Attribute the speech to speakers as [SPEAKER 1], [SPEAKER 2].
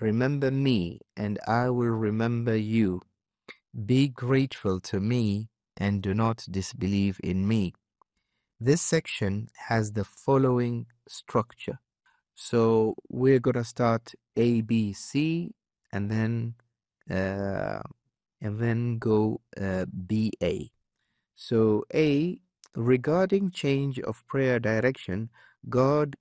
[SPEAKER 1] Remember me, and I will remember you. Be grateful to me, and do not disbelieve in me. This section has the following structure. So we're going to start A, B, C, and then go B, A. So A, regarding change of prayer direction, God